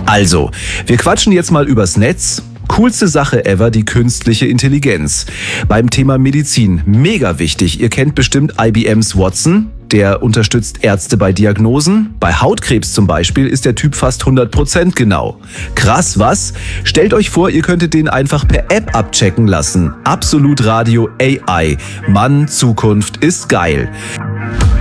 Also, wir quatschen jetzt mal übers Netz. Coolste Sache ever, die künstliche Intelligenz. Beim Thema Medizin, mega wichtig. Ihr kennt bestimmt IBMs Watson. Der unterstützt Ärzte bei Diagnosen. Bei Hautkrebs zum Beispiel ist der Typ fast 100% genau. Krass, was? Stellt euch vor, ihr könntet den einfach per App abchecken lassen. Absolut Radio AI. Mann, Zukunft ist geil.